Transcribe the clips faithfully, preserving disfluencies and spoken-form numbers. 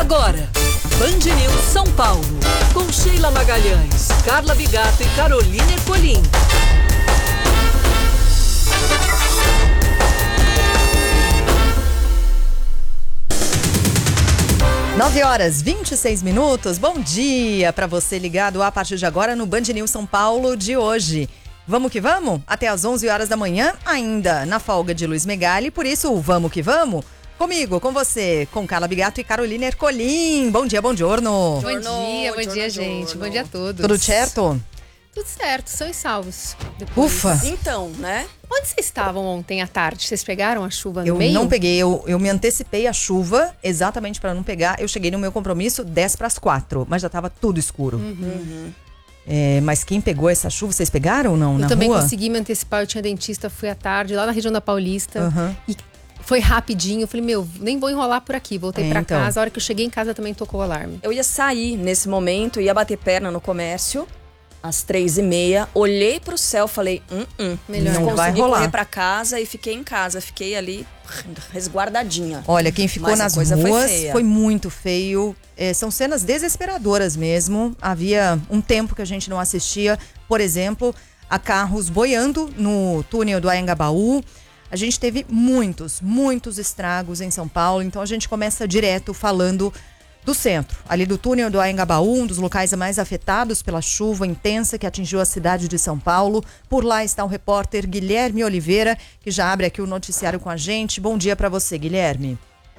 Agora, Band News São Paulo, com Sheila Magalhães, Carla Bigato e Carolina Ercolim. nove horas e vinte e seis minutos. Bom dia para você ligado a partir de agora no Band News São Paulo de hoje. Vamos que vamos? Até às onze horas da manhã, ainda na folga de Luiz Megali. Por isso, vamos que vamos? Comigo, com você, com Carla Bigato e Carolina Ercolim. Bom dia, bom giorno. Bom dia, bom dia, gente. Bom dia a todos. Tudo certo? Tudo certo, são e salvos. Depois. Ufa! Então, né? Onde vocês estavam ontem à tarde? Vocês pegaram a chuva no eu meio? Eu não peguei, eu, eu me antecipei a chuva exatamente para não pegar. Eu cheguei no meu compromisso dez para as quatro, mas já estava tudo escuro. Uhum. Uhum. É, mas quem pegou essa chuva, vocês pegaram ou não? Eu na também rua? consegui me antecipar, eu tinha dentista, fui à tarde, lá na região da Paulista. Uhum. E foi rapidinho, eu falei, meu, nem vou enrolar por aqui. Voltei é, pra então. casa, a hora que eu cheguei em casa também tocou o alarme. Eu ia sair nesse momento, ia bater perna no comércio, às três e meia. Olhei pro céu, falei, hum, hum. Melhor não consegui vai rolar. correr pra casa e fiquei em casa. Fiquei ali resguardadinha. Olha, quem ficou Mas a nas coisa foi ruas feia. foi muito feio. É, são cenas desesperadoras mesmo. Havia um tempo que a gente não assistia, por exemplo, a carros boiando no túnel do Anhangabaú. A gente teve muitos, muitos estragos em São Paulo. Então a gente começa direto falando do centro, ali do túnel do Anhangabaú, um dos locais mais afetados pela chuva intensa que atingiu a cidade de São Paulo. Por lá está o repórter Guilherme Oliveira, que já abre aqui o noticiário com a gente. Bom dia para você, Guilherme.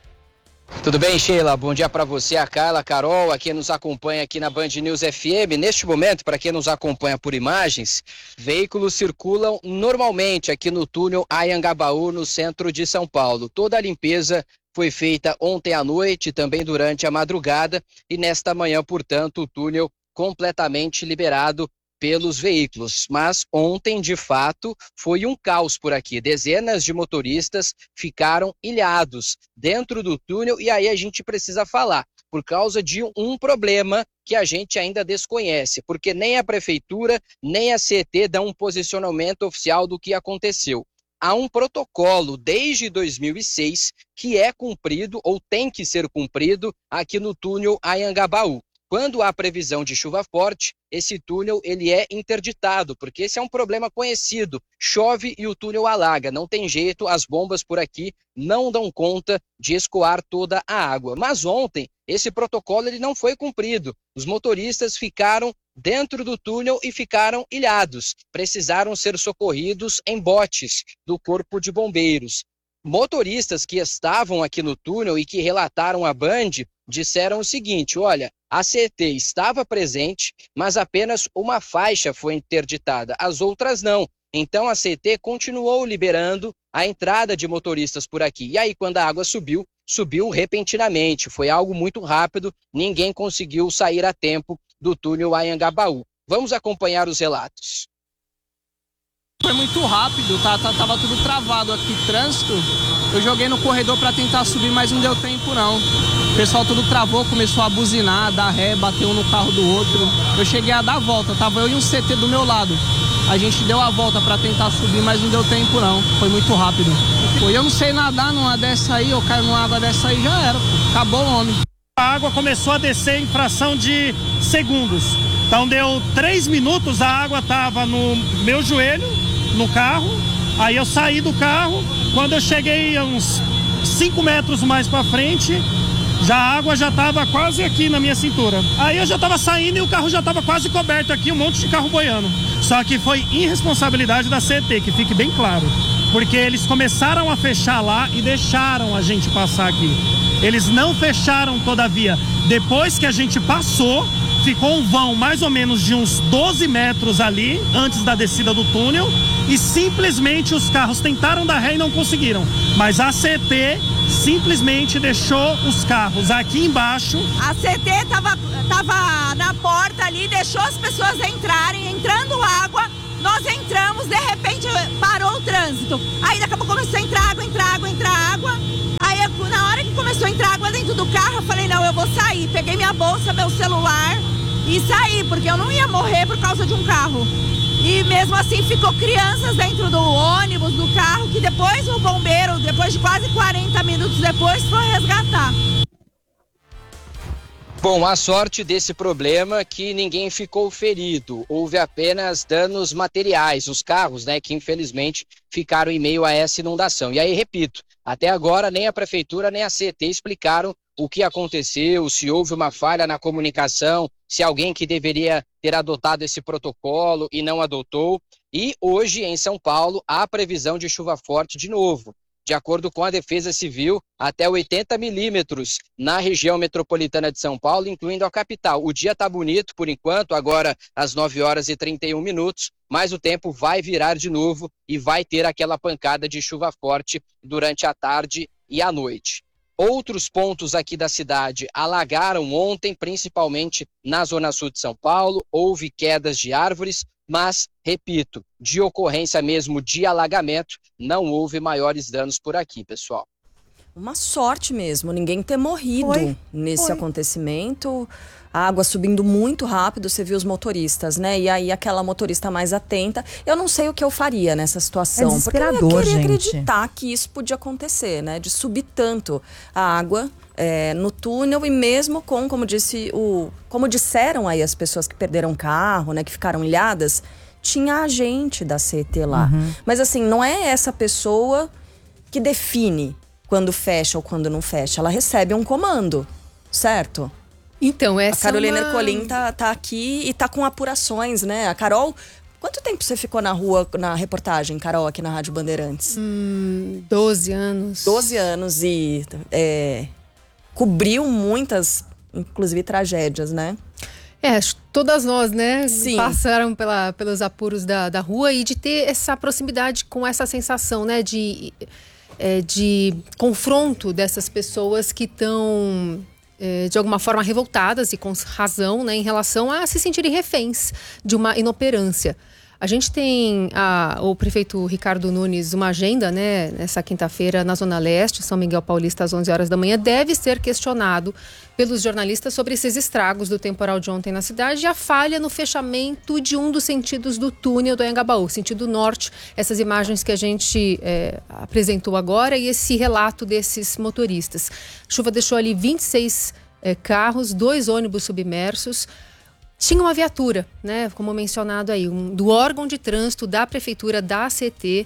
Tudo bem, Sheila? Bom dia para você, a Carla, a Carol, a quem nos acompanha aqui na Band News F M. Neste momento, para quem nos acompanha por imagens, veículos circulam normalmente aqui no túnel Anhangabaú, no centro de São Paulo. Toda a limpeza foi feita ontem à noite, também durante a madrugada, e nesta manhã, portanto, o túnel completamente liberado pelos veículos. Mas ontem, de fato, foi um caos por aqui. Dezenas de motoristas ficaram ilhados dentro do túnel, e aí a gente precisa falar, por causa de um problema que a gente ainda desconhece, porque nem a prefeitura, nem a C E T dão um posicionamento oficial do que aconteceu. Há um protocolo desde dois mil e seis que é cumprido ou tem que ser cumprido aqui no túnel Anhangabaú. Quando há previsão de chuva forte, esse túnel ele é interditado, porque esse é um problema conhecido. Chove e o túnel alaga, não tem jeito, as bombas por aqui não dão conta de escoar toda a água. Mas ontem, esse protocolo ele não foi cumprido. Os motoristas ficaram dentro do túnel e ficaram ilhados. Precisaram ser socorridos em botes do Corpo de Bombeiros. Motoristas que estavam aqui no túnel e que relataram à Band disseram o seguinte: olha, a C E T estava presente, mas apenas uma faixa foi interditada, as outras não. Então a C E T continuou liberando a entrada de motoristas por aqui. E aí, quando a água subiu, subiu repentinamente. Foi algo muito rápido, ninguém conseguiu sair a tempo do túnel Anhangabaú. Vamos acompanhar os relatos. Foi muito rápido, tá, tá, tava tudo travado aqui, trânsito. Eu joguei no corredor para tentar subir, mas não deu tempo não. O pessoal tudo travou, começou a buzinar, dar ré, bateu um no carro do outro. Eu cheguei a dar a volta, tava eu e um C T do meu lado. A gente deu a volta para tentar subir, mas não deu tempo não. Foi muito rápido. Pô, eu não sei nadar numa dessa aí, eu caio numa água dessa aí, já era, pô. Acabou o homem. A água começou a descer em fração de segundos. Então deu três minutos, a água tava no meu joelho, no carro. Aí eu saí do carro, quando eu cheguei uns cinco metros mais para frente, já a água já estava quase aqui na minha cintura. Aí eu já estava saindo e o carro já estava quase coberto aqui, um monte de carro boiando. Só que foi irresponsabilidade da C E T, que fique bem claro. Porque eles começaram a fechar lá e deixaram a gente passar aqui. Eles não fecharam todavia. Depois que a gente passou, ficou um vão mais ou menos de uns doze metros ali, antes da descida do túnel, e simplesmente os carros tentaram dar ré e não conseguiram. Mas a C E T simplesmente deixou os carros aqui embaixo. A C E T tava, tava na porta ali, deixou as pessoas entrarem, entrando água, nós entramos, de repente parou o trânsito. Aí daqui a pouco começou a entrar água, entrar água, entrar água. Aí na hora que começou a entrar água dentro do carro, eu falei, não, eu vou sair. Peguei minha bolsa, meu celular e saí, porque eu não ia morrer por causa de um carro. E mesmo assim ficou crianças dentro do ônibus, do carro, que depois o bombeiro, depois de quase quarenta minutos depois, foi resgatar. Bom, a sorte desse problema é que ninguém ficou ferido. Houve apenas danos materiais, os carros, né, que infelizmente ficaram em meio a essa inundação. E aí, repito, até agora nem a Prefeitura nem a C E T explicaram o que aconteceu, se houve uma falha na comunicação, se alguém que deveria ter adotado esse protocolo e não adotou. E hoje, em São Paulo, há previsão de chuva forte de novo. De acordo com a Defesa Civil, até oitenta milímetros na região metropolitana de São Paulo, incluindo a capital. O dia está bonito por enquanto, agora às nove horas e trinta e um minutos, mas o tempo vai virar de novo e vai ter aquela pancada de chuva forte durante a tarde e a noite. Outros pontos aqui da cidade alagaram ontem, principalmente na zona sul de São Paulo. Houve quedas de árvores, mas, repito, de ocorrência mesmo de alagamento, não houve maiores danos por aqui, pessoal. Uma sorte mesmo, ninguém ter morrido Foi, nesse foi. acontecimento. A água subindo muito rápido, você viu os motoristas, né? E aí aquela motorista mais atenta. Eu não sei o que eu faria nessa situação. É desesperador, porque eu queria gente. acreditar que isso podia acontecer, né? De subir tanto a água é, no túnel e mesmo com, como disse o, como disseram aí as pessoas que perderam carro, né? Que ficaram ilhadas, tinha agente da C E T lá. Uhum. Mas assim, não é essa pessoa que define quando fecha ou quando não fecha. Ela recebe um comando, certo? Então, essa A Carolina é uma... Ercolim tá, tá aqui e tá com apurações, né? A Carol, quanto tempo você ficou na rua, na reportagem, Carol, aqui na Rádio Bandeirantes? Hum, doze anos. doze anos e é, cobriu muitas, inclusive, tragédias, né? É, acho que todas nós, né, Sim. passaram pela, pelos apuros da, da rua e de ter essa proximidade com essa sensação, né, de, é, de confronto dessas pessoas que estão... É, de alguma forma revoltadas e com razão, né, em relação a se sentirem reféns de uma inoperância. A gente tem a, o prefeito Ricardo Nunes uma agenda, né, nessa quinta-feira na Zona Leste, São Miguel Paulista, às onze horas da manhã. Deve ser questionado pelos jornalistas sobre esses estragos do temporal de ontem na cidade e a falha no fechamento de um dos sentidos do túnel do Anhangabaú, sentido norte. Essas imagens que a gente é, apresentou agora e esse relato desses motoristas. A chuva deixou ali vinte e seis é, carros, dois ônibus submersos. Tinha uma viatura, né, como mencionado aí, um, do órgão de trânsito da prefeitura, da C T,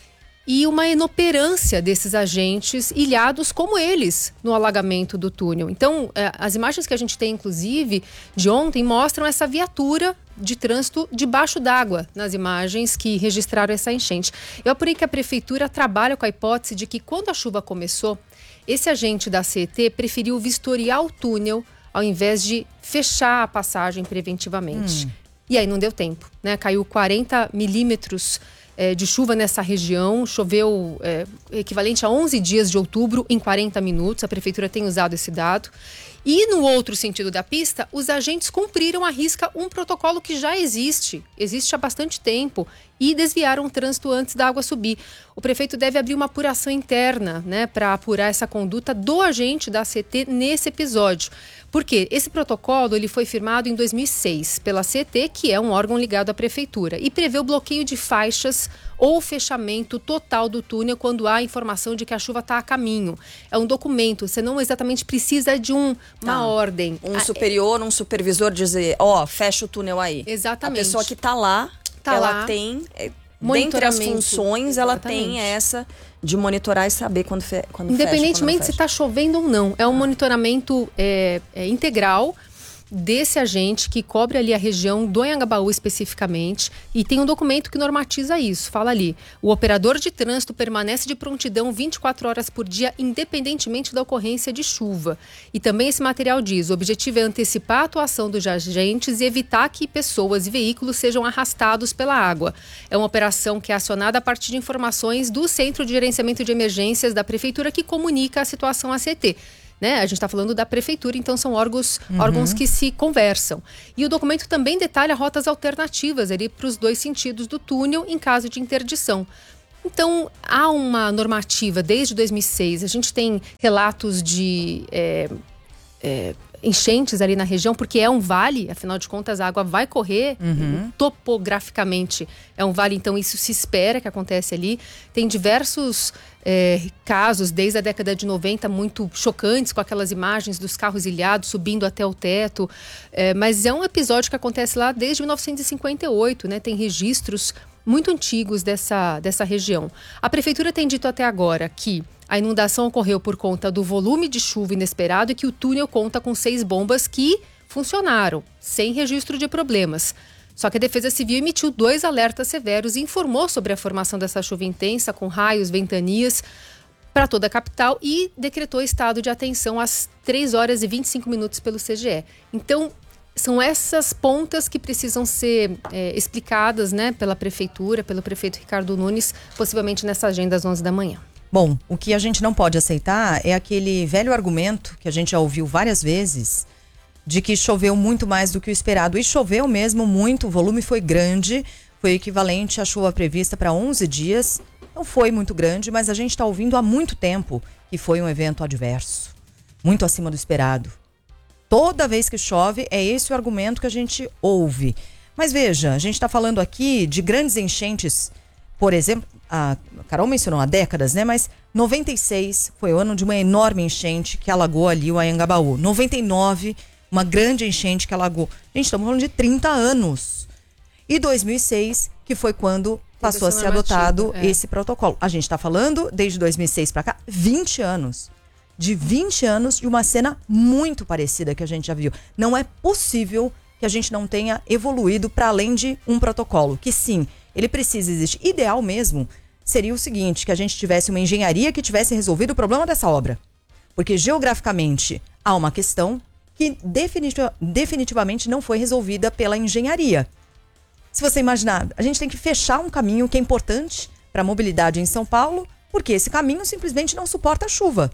e uma inoperância desses agentes ilhados como eles no alagamento do túnel. Então, eh, as imagens que a gente tem, inclusive, de ontem, mostram essa viatura de trânsito debaixo d'água nas imagens que registraram essa enchente. Eu apurei que a prefeitura trabalha com a hipótese de que quando a chuva começou, esse agente da C T preferiu vistoriar o túnel ao invés de fechar a passagem preventivamente. Hum. E aí não deu tempo, né? Caiu quarenta milímetros é, de chuva nessa região, choveu é, equivalente a onze dias de outubro em quarenta minutos, a prefeitura tem usado esse dado. E no outro sentido da pista, os agentes cumpriram à risca um protocolo que já existe, existe há bastante tempo, e desviaram o trânsito antes da água subir. O prefeito deve abrir uma apuração interna, né, para apurar essa conduta do agente da C T nesse episódio. Por quê? Esse protocolo ele foi firmado em dois mil e seis pela C T, que é um órgão ligado à prefeitura, e prevê o bloqueio de faixas ou fechamento total do túnel quando há informação de que a chuva está a caminho. É um documento, você não exatamente precisa de um, uma tá. ordem. Um superior, um supervisor dizer, ó, oh, fecha o túnel aí. Exatamente. A pessoa que está lá, tá ela lá. tem, dentre as funções, ela tem essa de monitorar e saber quando, fe, quando fecha. Independentemente se está chovendo ou não. É um monitoramento é, é, integral desse agente que cobre ali a região do Anhangabaú especificamente, e tem um documento que normatiza isso, fala ali, o operador de trânsito permanece de prontidão vinte e quatro horas por dia, independentemente da ocorrência de chuva. E também esse material diz, o objetivo é antecipar a atuação dos agentes e evitar que pessoas e veículos sejam arrastados pela água. É uma operação que é acionada a partir de informações do Centro de Gerenciamento de Emergências da Prefeitura, que comunica a situação à C T. Né? A gente está falando da prefeitura, então são órgãos, uhum. órgãos que se conversam. E o documento também detalha rotas alternativas ali para os dois sentidos do túnel em caso de interdição. Então, há uma normativa desde dois mil e seis, a gente tem relatos de... É, é, enchentes ali na região, porque é um vale, afinal de contas a água vai correr, uhum. topograficamente é um vale, então isso se espera que acontece ali. Tem diversos é, casos, desde a década de noventa, muito chocantes, com aquelas imagens dos carros ilhados subindo até o teto, é, mas é um episódio que acontece lá desde mil novecentos e cinquenta e oito, né? Tem registros muito antigos dessa, dessa região. A prefeitura tem dito até agora que a inundação ocorreu por conta do volume de chuva inesperado e que o túnel conta com seis bombas que funcionaram, sem registro de problemas. Só que a Defesa Civil emitiu dois alertas severos e informou sobre a formação dessa chuva intensa, com raios, ventanias, para toda a capital e decretou estado de atenção às três horas e vinte e cinco minutos pelo C G E. Então, são essas pontas que precisam ser é, explicadas, né, pela prefeitura, pelo prefeito Ricardo Nunes, possivelmente nessa agenda às onze da manhã. Bom, o que a gente não pode aceitar é aquele velho argumento que a gente já ouviu várias vezes, de que choveu muito mais do que o esperado. E choveu mesmo muito, o volume foi grande, foi equivalente à chuva prevista para onze dias. Não foi muito grande, mas a gente está ouvindo há muito tempo que foi um evento adverso, muito acima do esperado. Toda vez que chove, é esse o argumento que a gente ouve. Mas veja, a gente está falando aqui de grandes enchentes, por exemplo, a Carol mencionou há décadas, né? Mas noventa e seis foi o ano de uma enorme enchente que alagou ali o Anhangabaú. noventa e nove, uma grande enchente que alagou. Gente, estamos falando de trinta anos. E dois mil e seis, que foi quando passou a ser adotado é. esse protocolo. A gente está falando, desde dois mil e seis para cá, vinte anos. De vinte anos de uma cena muito parecida que a gente já viu. Não é possível que a gente não tenha evoluído para além de um protocolo. Que sim, ele precisa existir. Ideal mesmo seria o seguinte, que a gente tivesse uma engenharia que tivesse resolvido o problema dessa obra. Porque geograficamente há uma questão que definitiv- definitivamente não foi resolvida pela engenharia. Se você imaginar, a gente tem que fechar um caminho que é importante para a mobilidade em São Paulo, porque esse caminho simplesmente não suporta a chuva.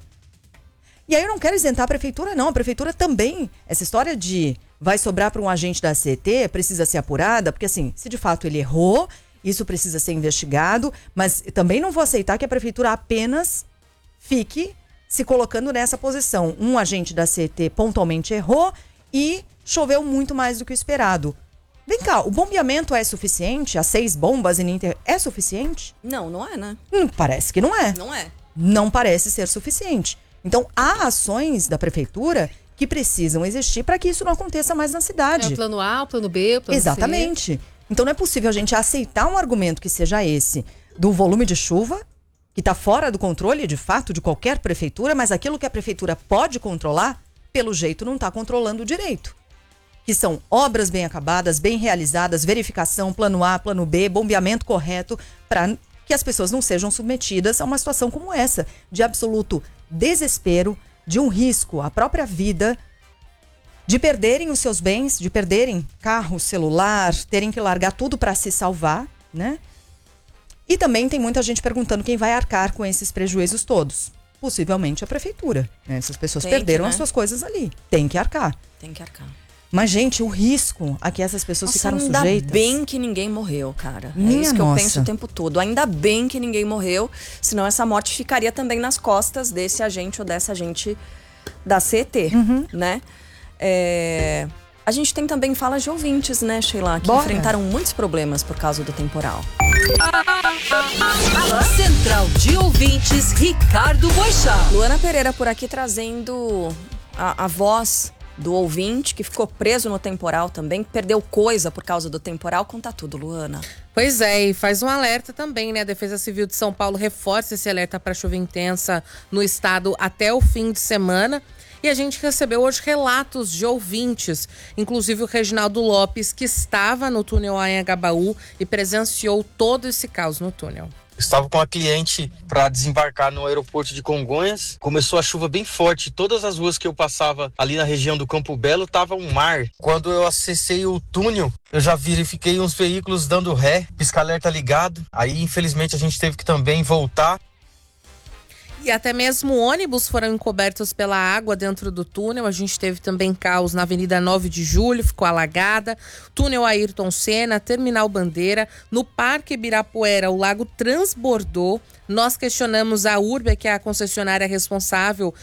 E aí eu não quero isentar a prefeitura, não. A prefeitura também, essa história de vai sobrar para um agente da C E T, precisa ser apurada, porque assim, se de fato ele errou, isso precisa ser investigado, mas também não vou aceitar que a prefeitura apenas fique se colocando nessa posição. Um agente da C E T pontualmente errou e choveu muito mais do que o esperado. Vem cá, o bombeamento é suficiente? As seis bombas em Inter é suficiente? Não, não é, né? Hum, parece que não é. Não é. Não parece ser suficiente. Então, há ações da prefeitura que precisam existir para que isso não aconteça mais na cidade. É o plano A, o plano B, o plano Exatamente. C. Então, não é possível a gente aceitar um argumento que seja esse, do volume de chuva, que está fora do controle, de fato, de qualquer prefeitura, mas aquilo que a prefeitura pode controlar, pelo jeito, não está controlando direito. Que são obras bem acabadas, bem realizadas, verificação, plano A, plano B, bombeamento correto, para que as pessoas não sejam submetidas a uma situação como essa, de absoluto desespero, de um risco à própria vida, de perderem os seus bens, de perderem carro, celular, terem que largar tudo para se salvar, né? E também tem muita gente perguntando quem vai arcar com esses prejuízos todos. Possivelmente a prefeitura, né? Essas pessoas Tem perderam que, né? as suas coisas ali. Tem que arcar. Tem que arcar. Mas, gente, o risco a que essas pessoas Nossa, ficaram ainda sujeitas... bem que ninguém morreu, cara. Minha é isso que nossa. eu penso o tempo todo. Ainda bem que ninguém morreu, senão essa morte ficaria também nas costas desse agente ou dessa agente da C E T, Uhum. né? É... A gente tem também falas de ouvintes, né, Sheila? Que Bora. enfrentaram muitos problemas por causa do temporal. Central de Ouvintes, Ricardo Boixá. Luana Pereira por aqui trazendo a, a voz do ouvinte que ficou preso no temporal também, perdeu coisa por causa do temporal. Conta tudo, Luana. Pois é, e faz um alerta também, né? A Defesa Civil de São Paulo reforça esse alerta para chuva intensa no estado até o fim de semana. E a gente recebeu hoje relatos de ouvintes, inclusive o Reginaldo Lopes, que estava no túnel Anhangabaú e presenciou todo esse caos no túnel. Estava com a cliente para desembarcar no aeroporto de Congonhas. Começou a chuva bem forte. Todas as ruas que eu passava ali na região do Campo Belo tava um mar. Quando eu acessei o túnel, eu já verifiquei uns veículos dando ré, pisca-alerta ligado. Aí, infelizmente, a gente teve que também voltar. E até mesmo ônibus foram encobertos pela água dentro do túnel. A gente teve também caos na Avenida nove de Julho, ficou alagada. Túnel Ayrton Senna, Terminal Bandeira. No Parque Ibirapuera, o lago transbordou. Nós questionamos a Urbia, que é a concessionária responsável